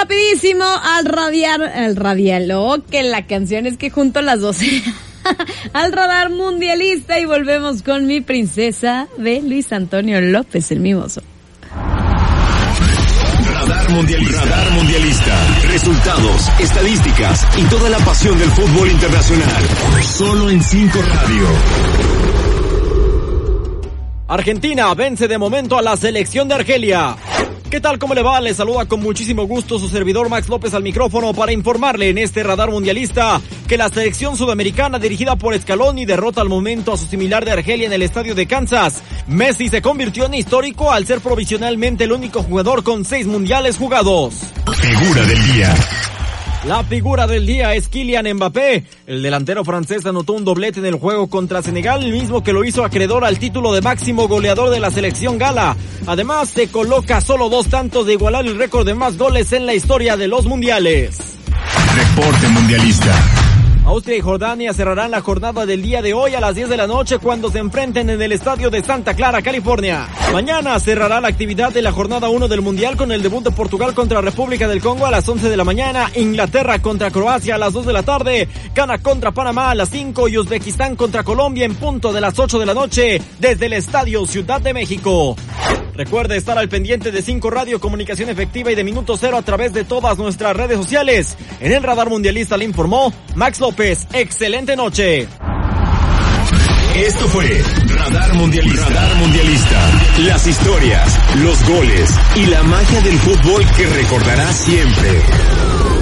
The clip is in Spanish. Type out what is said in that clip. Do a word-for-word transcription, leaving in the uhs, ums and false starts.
rapidísimo al radiar, al radial, oh, que la canción es que junto las doce. Al radar mundialista y volvemos con mi princesa de Luis Antonio López, el mimoso. Radar mundialista. Radar mundialista. Resultados, estadísticas y toda la pasión del fútbol internacional. Solo en Cinco Radio. Argentina vence de momento a la selección de Argelia. ¿Qué tal? ¿Cómo le va? Le saluda con muchísimo gusto su servidor Max López al micrófono para informarle en este radar mundialista que la selección sudamericana dirigida por Scaloni derrota al momento a su similar de Argelia en el estadio de Kansas. Messi se convirtió en histórico al ser provisionalmente el único jugador con seis mundiales jugados. Figura del día. La figura del día es Kylian Mbappé. El delantero francés anotó un doblete en el juego contra Senegal, el mismo que lo hizo acreedor al título de máximo goleador de la selección gala. Además, se coloca solo dos tantos de igualar el récord de más goles en la historia de los mundiales. Reporte mundialista. Austria y Jordania cerrarán la jornada del día de hoy a las diez de la noche cuando se enfrenten en el estadio de Santa Clara, California. Mañana cerrará la actividad de la jornada uno del Mundial con el debut de Portugal contra República del Congo a las once de la mañana, Inglaterra contra Croacia a las dos de la tarde, Ghana contra Panamá a las cinco y Uzbekistán contra Colombia en punto de las ocho de la noche desde el Estadio Ciudad de México. Recuerde estar al pendiente de Cinco Radio, comunicación efectiva y de Minuto Cero a través de todas nuestras redes sociales. En el Radar Mundialista le informó Max López. Excelente noche. Esto fue Radar Mundialista. Radar Mundialista. Las historias, los goles y la magia del fútbol que recordarás siempre.